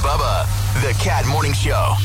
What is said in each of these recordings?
Bubba, the Cat Morning Show.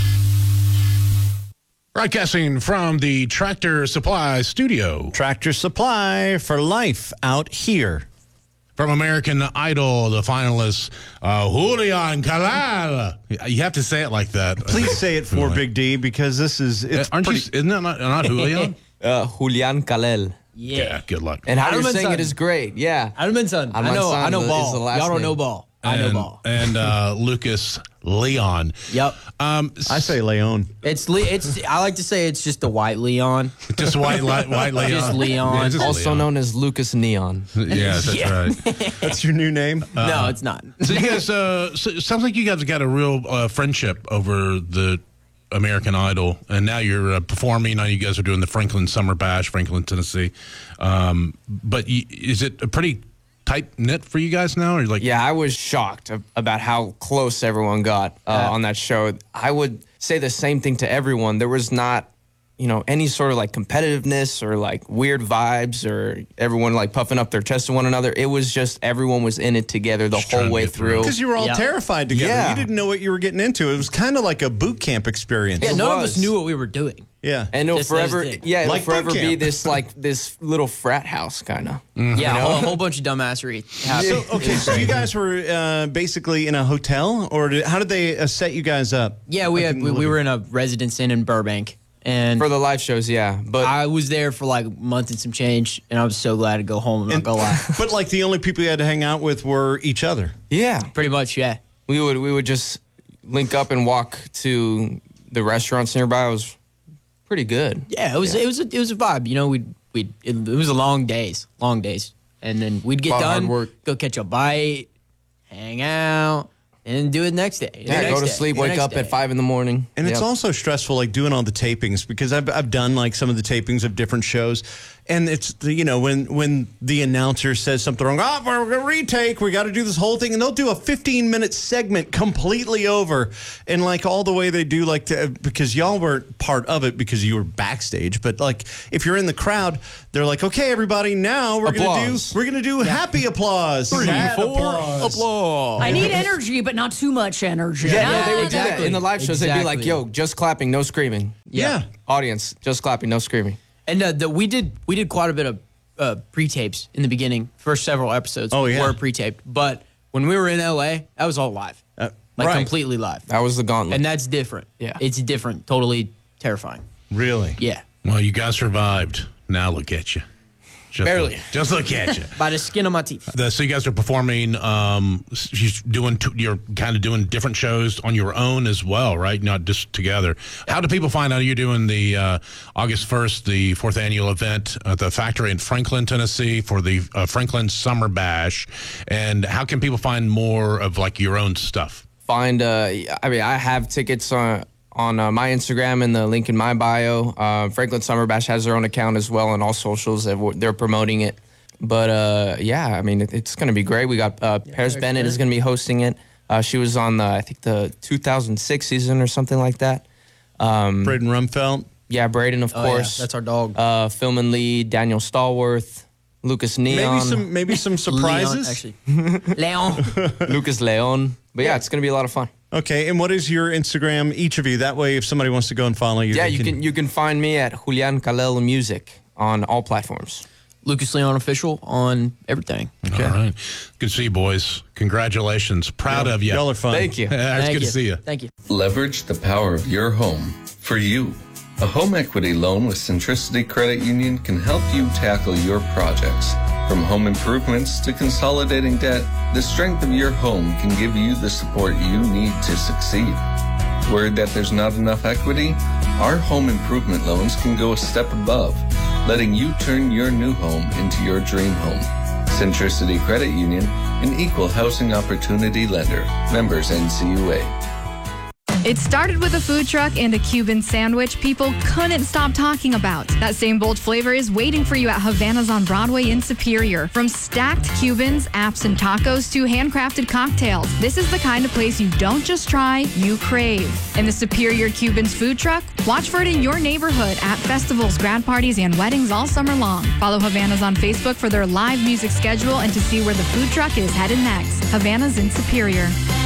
Broadcasting from the Tractor Supply studio. Tractor Supply for life out here. From American Idol, the finalist, Julian Calal. You have to say it like that. Please say it for Big D, because this is... Isn't that not Julian? Julian Calel. Yeah, good luck. And how you're Adelman saying son. it is great. Yeah. Adelman son. I know ball. Y'all don't know ball. I know ball. And Lucas Leon. Yep. I say Leon. It's I like to say it's just the white Leon. Just white Leon. Just Leon. Yeah, just Also Leon. known as Lucas Neon. Yeah, that's right. That's your new name? No, it's not. So you guys, sounds like you guys got a real friendship over the American Idol, and now you're performing. Now you guys are doing the Franklin Summer Bash, Franklin, Tennessee. But is it a pretty tight-knit for you guys now? Or like, Yeah, I was shocked about how close everyone got on that show. I would say the same thing to everyone. There was not, any sort of like competitiveness or like weird vibes or everyone like puffing up their chest to one another. It was just everyone was in it together the whole way through. Because you were all terrified together. Yeah. You didn't know what you were getting into. It was kind of like a boot camp experience. Yeah, It none of was. us knew what we were doing. Yeah. And it'll Just forever, as it. it'll Like forever boot be camp. this little frat house kind of. Yeah, a whole bunch of dumbassery happened. So you guys were basically in a hotel, or how did they set you guys up? Yeah, we were in a residence inn in Burbank, and For the live shows, yeah. But I was there for like a month and some change, and I was so glad to go home. I'm not gonna lie. But like the only people you had to hang out with were each other. yeah, Pretty much, yeah. we would just link up and walk to the restaurants nearby. It was pretty good. Yeah, it was a vibe. It was a long days, and then we'd get Lot of done, hard work. go catch a bite, hang out, and do it next day. Yeah, go to sleep, wake up at 5 a.m. And it's also stressful, like doing all the tapings, because I've done like some of the tapings of different shows, and it's when the announcer says something wrong, we're gonna retake, we got to do this whole thing, and they'll do a 15-minute segment completely over, and like all the way they do because y'all weren't part of it because you were backstage, but like if you're in the crowd, they're like, okay, everybody, now we're gonna do happy applause, 3, sad 4, applause. I need energy, but not too much energy. Yeah, they would do that Exactly. in the live shows. They'd be like, "Yo, just clapping, no screaming." Yeah. Audience, just clapping, no screaming. And we did quite a bit of pre-tapes in the beginning. First several episodes were pre-taped, but when we were in LA, that was all live, completely live. That was the gauntlet. And that's different. Yeah. It's different, totally terrifying. Really? Yeah. well, you guys survived. Now look at you. Barely. Just look at you. By the skin of my teeth. So you guys are performing. You're kind of doing different shows on your own as well, right? Not just together. How do people find out you're doing the August 1st, the 4th annual event at the factory in Franklin, Tennessee, for the Franklin Summer Bash? And how can people find more of like your own stuff? I have tickets on my Instagram and the link in my bio. Franklin Summer Bash has their own account as well on all socials. They're promoting it. But, it's going to be great. We got Paris Bennett is going to be hosting it. She was on, the 2006 season or something like that. Braden Rumfeld. Yeah, Braden, of course. Yeah, that's our dog. Film and lead, Daniel Stallworth, Lucas Neon. Maybe some surprises. Leon. Lucas Leon. But yeah, it's going to be a lot of fun. Okay, and what is your Instagram, each of you? That way, if somebody wants to go and follow you, Yeah, you can find me at Julian Calel Music on all platforms. Lucas Leon Official on everything. Okay. All right. Good to see you, boys. Congratulations. Proud of you. Y'all are fun. Thank you. Yeah, it's good to see you. Thank you. Leverage the power of your home for you. A home equity loan with Centricity Credit Union can help you tackle your projects. From home improvements to consolidating debt, the strength of your home can give you the support you need to succeed. Worried that there's not enough equity? Our home improvement loans can go a step above, letting you turn your new home into your dream home. Centricity Credit Union, an equal housing opportunity lender. Members NCUA. It started with a food truck and a Cuban sandwich people couldn't stop talking about. That same bold flavor is waiting for you at Havana's on Broadway in Superior. From stacked Cubans, apps, and tacos to handcrafted cocktails, this is the kind of place you don't just try, you crave. In the Superior Cubans food truck, watch for it in your neighborhood at festivals, grad parties, and weddings all summer long. Follow Havana's on Facebook for their live music schedule and to see where the food truck is headed next. Havana's in Superior.